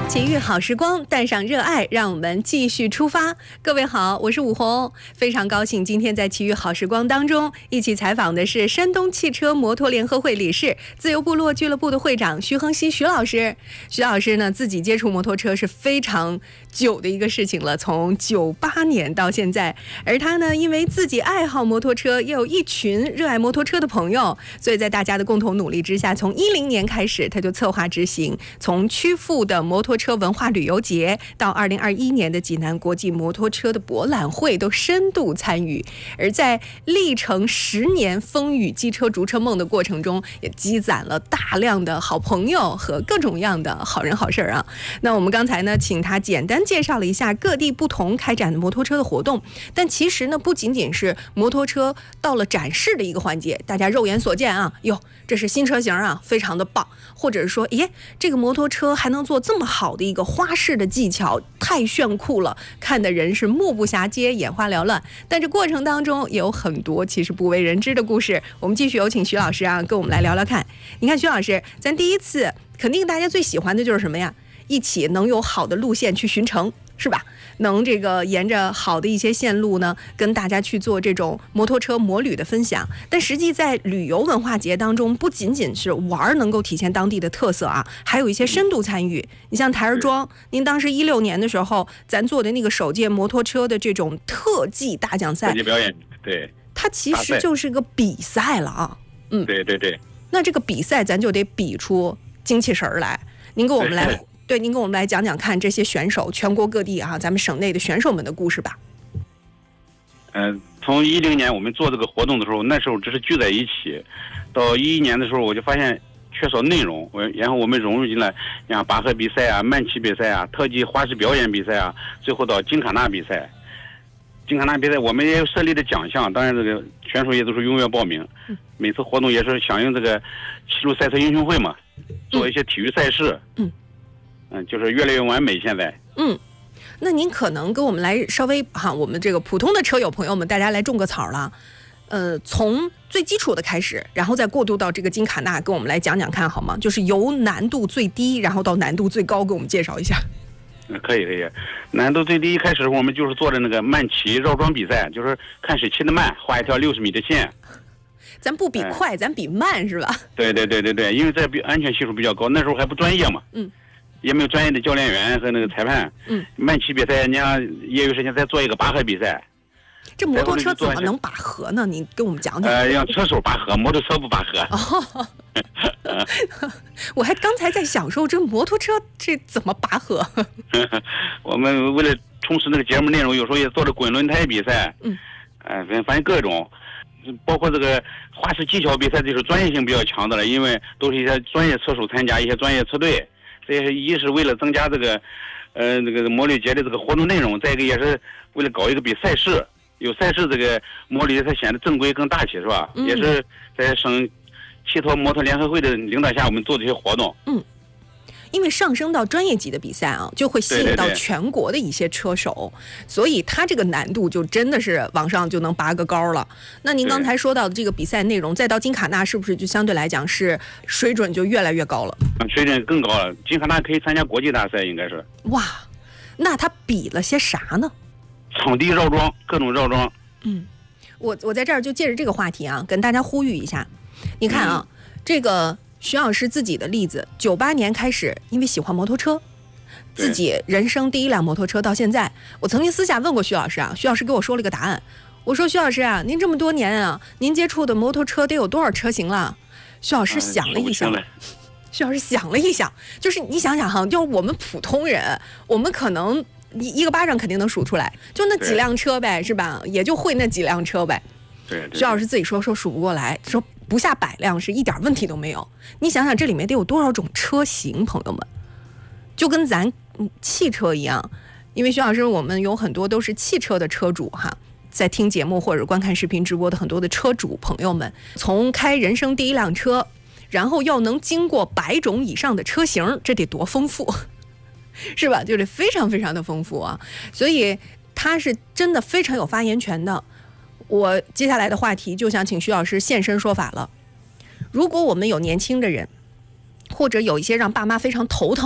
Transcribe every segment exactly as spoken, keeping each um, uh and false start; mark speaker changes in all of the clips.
Speaker 1: 奇遇好时光，带上热爱，让我们继续出发。各位好，我是武红，非常高兴今天在奇遇好时光当中一起采访的是山东汽车摩托联合会理事、自由部落俱乐部的会长徐恒熙徐老师。徐老师呢，自己接触摩托车是非常久的一个事情了，从九八年到现在。而他呢，因为自己爱好摩托车，也有一群热爱摩托车的朋友，所以在大家的共同努力之下，从一零年开始，他就策划执行，从曲阜的摩托车文化旅游节到二零二一年的济南国际摩托车的博览会，都深度参与。而在历程十年风雨机车逐车梦的过程中，也积攒了大量的好朋友和各种样的好人好事啊。那我们刚才呢，请他简单介绍了一下各地不同开展的摩托车的活动，但其实呢，不仅仅是摩托车到了展示的一个环节，大家肉眼所见啊，哟，这是新车型啊，非常的棒，或者是说，耶，这个摩托车还能做这么好的一个花式的技巧，太炫酷了，看的人是目不暇接，眼花缭乱。但这过程当中也有很多其实不为人知的故事。我们继续有请徐老师啊，跟我们来聊聊看。你看徐老师，咱第一次肯定大家最喜欢的就是什么呀？一起能有好的路线去巡城，是吧？能这个沿着好的一些线路呢，跟大家去做这种摩托车摩旅的分享。但实际在旅游文化节当中，不仅仅是玩能够体现当地的特色啊，还有一些深度参与。你像台儿庄，您当时一六年的时候，咱做的那个首届摩托车的这种特技大奖赛，
Speaker 2: 特技表演，对，
Speaker 1: 它其实就是个比赛了啊。嗯，
Speaker 2: 对对对。
Speaker 1: 那这个比赛咱就得比出精气神来。您给我们来。对，您跟我们来讲讲看这些选手，全国各地啊，咱们省内的选手们的故事吧。
Speaker 2: 嗯、呃，从一零年我们做这个活动的时候，那时候只是聚在一起，到一一年的时候，我就发现缺少内容，我然后我们融入进来，像拔河比赛啊、慢骑比赛啊、特技花式表演比赛啊，最后到金卡纳比赛。金卡纳比赛我们也有设立的奖项，当然这个选手也都是踊跃报名。嗯、每次活动也是响应这个七路赛车英雄会嘛，做一些体育赛事。嗯。嗯，就是越来越完美。现在，嗯，
Speaker 1: 那您可能跟我们来稍微哈，我们这个普通的车友朋友们，大家来种个草了。呃，从最基础的开始，然后再过渡到这个金卡纳，跟我们来讲讲看好吗？就是由难度最低，然后到难度最高，给我们介绍一下。
Speaker 2: 嗯，可以可以。难度最低一开始我们就是做的那个慢骑绕桩比赛，就是看谁骑得慢，画一条六十米的线。
Speaker 1: 咱不比快，嗯、咱比慢是吧？
Speaker 2: 对对对对对，因为这比安全系数比较高，那时候还不专业嘛。嗯。也没有专业的教练员和那个裁判。嗯，慢骑比赛，你看业余时间再做一个拔河比赛。
Speaker 1: 这摩托车怎么能拔河呢？你跟我们讲讲。
Speaker 2: 呃，让车手拔河，摩托车不拔河。哦，
Speaker 1: 我还刚才在想说，这摩托车这怎么拔河？
Speaker 2: 我们为了充实那个节目内容，有时候也做了滚轮胎比赛。嗯，呃，反正各种，包括这个花式技巧比赛，就是专业性比较强的了，因为都是一些专业车手参加，一些专业车队。这也是一是为了增加这个，呃，这个摩旅节的这个活动内容，再一个也是为了搞一个比赛事，有赛事这个摩旅才显得正规更大气，是吧？嗯、也是在省汽车摩托联合会的领导下，我们做这些活动。嗯，
Speaker 1: 因为上升到专业级的比赛啊，就会吸引到全国的一些车手，对对对，所以它这个难度就真的是往上就能拔个高了。那您刚才说到的这个比赛内容，再到金卡纳，是不是就相对来讲是水准就越来越高了？
Speaker 2: 水准更高了，金卡纳可以参加国际大赛，应该是。
Speaker 1: 哇，那他比了些啥呢？
Speaker 2: 场地绕桩，各种绕桩。
Speaker 1: 嗯，我我在这儿就借着这个话题啊，跟大家呼吁一下。你看啊，嗯、这个徐老师自己的例子，九八年开始，因为喜欢摩托车，自己人生第一辆摩托车到现在，我曾经私下问过徐老师啊，徐老师给我说了一个答案。我说徐老师啊，您这么多年啊，您接触的摩托车得有多少车型了？徐老师想了一想。嗯徐老师想了一想，就是你想想哈，就我们普通人，我们可能一一个巴掌肯定能数出来，就那几辆车呗，是吧？也就会那几辆车呗。
Speaker 2: 对，
Speaker 1: 徐老师自己说说数不过来，说不下百辆是一点问题都没有。你想想这里面得有多少种车型，朋友们，就跟咱汽车一样，因为徐老师我们有很多都是汽车的车主哈。在听节目或者观看视频直播的很多的车主朋友们，从开人生第一辆车。然后要能经过百种以上的车型，这得多丰富，是吧？就得非常非常的丰富啊！所以他是真的非常有发言权的。我接下来的话题就想请徐老师现身说法了。如果我们有年轻的人，或者有一些让爸妈非常头疼的，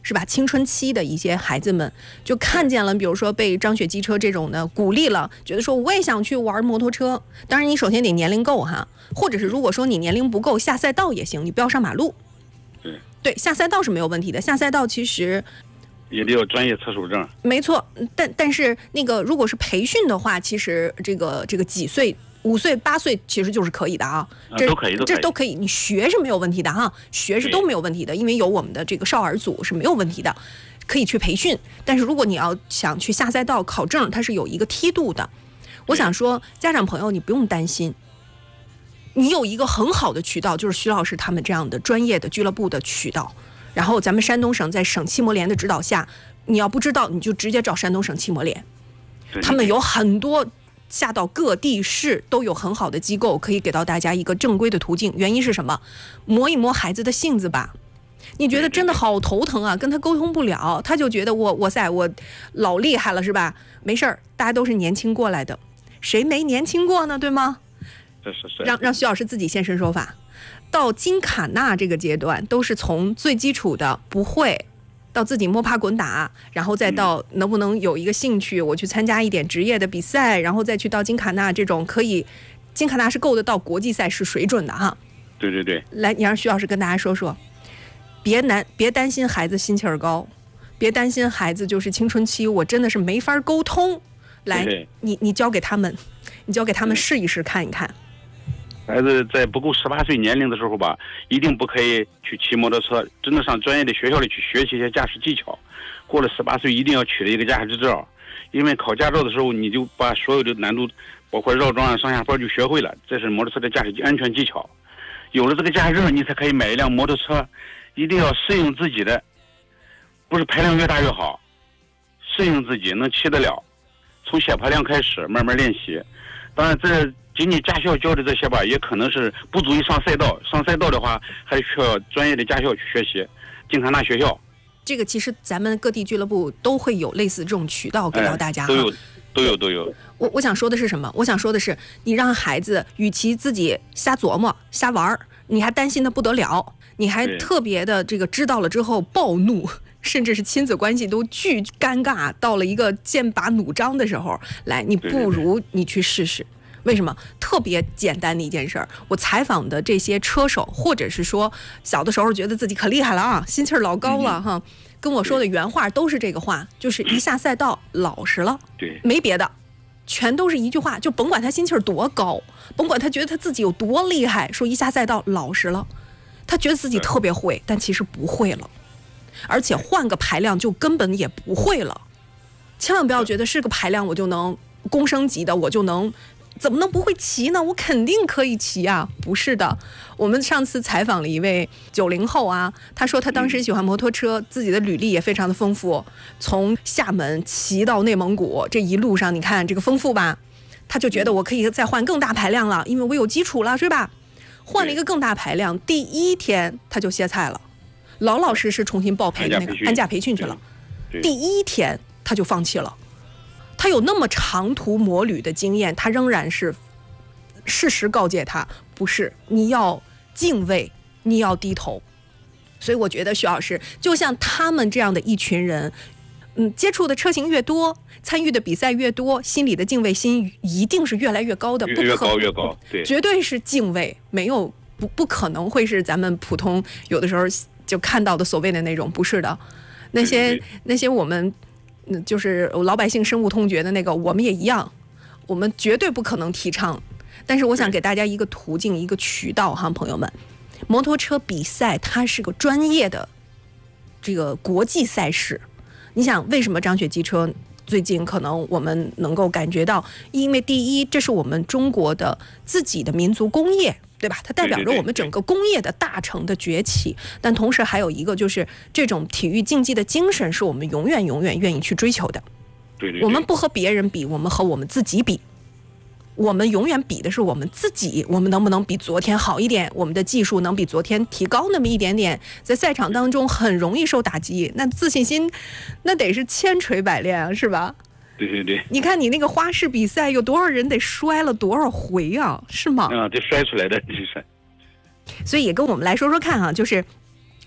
Speaker 1: 是吧？青春期的一些孩子们就看见了，比如说被张雪机车这种的鼓励了，觉得说我也想去玩摩托车。当然，你首先得年龄够哈，或者是如果说你年龄不够，下赛道也行，你不要上马路。
Speaker 2: 对
Speaker 1: 对，下赛道是没有问题的。下赛道其实
Speaker 2: 也得有专业车手证。
Speaker 1: 没错，但但是那个如果是培训的话，其实这个这个几岁。五岁八岁其实就是可以的啊，
Speaker 2: 这都可以，
Speaker 1: 这都可以，你学是没有问题的哈，学是都没有问题的，因为有我们的这个少儿组是没有问题的，可以去培训。但是如果你要想去下赛道考证，它是有一个梯度的。我想说，家长朋友你不用担心，你有一个很好的渠道，就是徐老师他们这样的专业的俱乐部的渠道。然后咱们山东省在省汽摩联的指导下，你要不知道你就直接找山东省汽摩联，他们有很多。下到各地市都有很好的机构可以给到大家一个正规的途径。原因是什么？磨一磨孩子的性子吧。你觉得真的好头疼啊，跟他沟通不了，他就觉得我哇塞我老厉害了是吧？没事儿，大家都是年轻过来的，谁没年轻过呢？对吗？
Speaker 2: 是是是。
Speaker 1: 让让徐老师自己现身说法。到金卡纳这个阶段，都是从最基础的不会。到自己摸爬滚打，然后再到能不能有一个兴趣，我去参加一点职业的比赛，然后再去到金卡纳这种可以，金卡纳是够得到国际赛事水准的哈。
Speaker 2: 对对对。
Speaker 1: 来，你让徐老师跟大家说说，别难，别担心孩子心气儿高，别担心孩子就是青春期，我真的是没法沟通。来，
Speaker 2: 对对
Speaker 1: 你你教给他们，你教给他们试一试看一看。
Speaker 2: 孩子在不够十八岁年龄的时候吧，一定不可以去骑摩托车，真的上专业的学校里去学习一些驾驶技巧。过了十八岁，一定要取得一个驾驶执照，因为考驾照的时候，你就把所有的难度，包括绕桩啊、上下坡就学会了，这是摩托车的驾驶安全技巧。有了这个驾驶证，你才可以买一辆摩托车。一定要适应自己的，不是排量越大越好，适应自己能骑得了，从小排量开始慢慢练习。当然这仅仅驾校教的这些吧，也可能是不足以上赛道。上赛道的话，还需要专业的驾校去学习，金卡纳学校。
Speaker 1: 这个其实咱们各地俱乐部都会有类似这种渠道给到大家、
Speaker 2: 哎、都有，都有，都有。
Speaker 1: 我我想说的是什么？我想说的是，你让孩子与其自己瞎琢磨、瞎玩，你还担心的不得了，你还特别的这个知道了之后暴怒。甚至是亲子关系都巨尴尬，到了一个剑拔弩张的时候，来，你不如你去试试。为什么？特别简单的一件事儿。我采访的这些车手，或者是说小的时候觉得自己可厉害了啊，心气儿老高了哈，跟我说的原话都是这个话，就是一下赛道老实了，
Speaker 2: 对，
Speaker 1: 没别的，全都是一句话，就甭管他心气儿多高，甭管他觉得他自己有多厉害，说一下赛道老实了，他觉得自己特别会，但其实不会了。而且换个排量就根本也不会了，千万不要觉得是个排量我就能公升级的，我就能怎么能不会骑呢？我肯定可以骑啊！不是的，我们上次采访了一位九零后啊，他说他当时喜欢摩托车，自己的履历也非常的丰富，从厦门骑到内蒙古，这一路上你看这个丰富吧，他就觉得我可以再换更大排量了，因为我有基础了，是吧？换了一个更大排量，第一天他就歇菜了。老老实实重新报培的那个安驾培训去了，第一天他就放弃了。他有那么长途摩旅的经验，他仍然是事实告诫他，不是，你要敬畏，你要低头。所以我觉得徐老师就像他们这样的一群人，嗯，接触的车型越多，参与的比赛越多，心里的敬畏心一定是越来越高的，不可
Speaker 2: 越高越高，对，
Speaker 1: 绝对是敬畏，没有不不可能会是咱们普通有的时候就看到的所谓的那种，不是的，那些
Speaker 2: 对对对
Speaker 1: 那些我们就是老百姓深恶痛绝的那个，我们也一样，我们绝对不可能提倡。但是我想给大家一个途径，一个渠道哈，朋友们，摩托车比赛它是个专业的这个国际赛事。你想为什么张雪机车最近可能我们能够感觉到，因为第一，这是我们中国的自己的民族工业，对吧？它代表着我们整个工业的大成的崛起，但同时还有一个就是这种体育竞技的精神是我们永远永远愿意去追求的。
Speaker 2: 对对对，
Speaker 1: 我们不和别人比，我们和我们自己比，我们永远比的是我们自己，我们能不能比昨天好一点，我们的技术能比昨天提高那么一点点。在赛场当中很容易受打击，那自信心那得是千锤百炼啊，是吧？
Speaker 2: 对对对，
Speaker 1: 你看你那个花式比赛有多少人得摔了多少回啊，是吗？
Speaker 2: 啊，这摔出来的，这是。
Speaker 1: 所以也跟我们来说说看啊，就是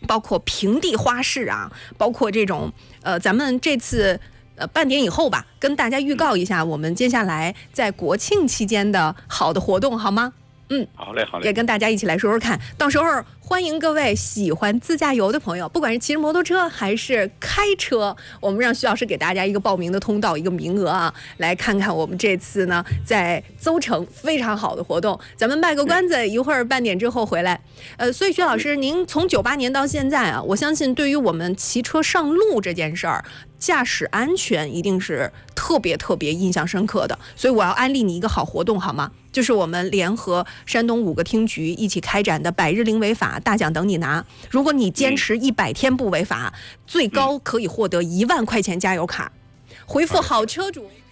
Speaker 1: 包括平地花市啊，包括这种呃，咱们这次呃半点以后吧，跟大家预告一下我们接下来在国庆期间的好的活动，好吗？嗯，
Speaker 2: 好嘞，好嘞，
Speaker 1: 也跟大家一起来说说看。到时候欢迎各位喜欢自驾游的朋友，不管是骑着摩托车还是开车，我们让徐老师给大家一个报名的通道，一个名额啊，来看看我们这次呢在邹城非常好的活动。咱们卖个关子，一会儿半点之后回来。呃，所以徐老师，您从九八年到现在啊，我相信对于我们骑车上路这件事儿，驾驶安全一定是特别特别印象深刻的。所以我要安利你一个好活动，好吗？就是我们联合山东五个厅局一起开展的百日零违法大奖等你拿。如果你坚持一百天不违法，最高可以获得一万块钱加油卡。回复好车主。